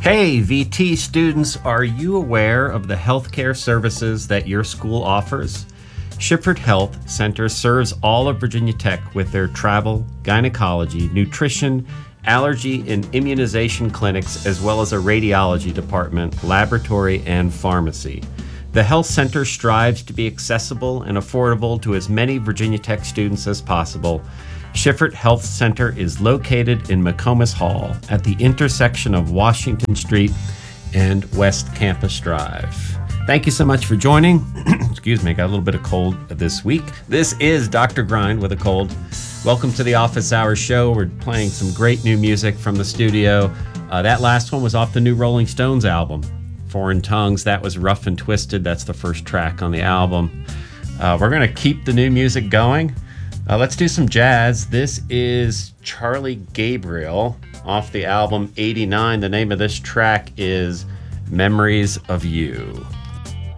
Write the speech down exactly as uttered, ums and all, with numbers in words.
Hey, V T students, are you aware of the healthcare services that your school offers? Shifford Health Center serves all of Virginia Tech with their travel, gynecology, nutrition, allergy, and immunization clinics, as well as a radiology department, laboratory, and pharmacy. The Health Center strives to be accessible and affordable to as many Virginia Tech students as possible. Shifford Health Center is located in McComas Hall at the intersection of Washington Street and West Campus Drive. Thank you so much for joining. Excuse me, I got a little bit of cold this week. This is Doctor Grind with a cold. Welcome to the Office Hours show. We're playing some great new music from the studio. Uh, that last one was off the new Rolling Stones album, Foreign Tongues. That was Rough and Twisted. That's the first track on the album. Uh, we're going to keep the new music going. Uh, let's do some jazz. This is Charlie Gabriel off the album eighty-nine. The name of this track is Memories of You.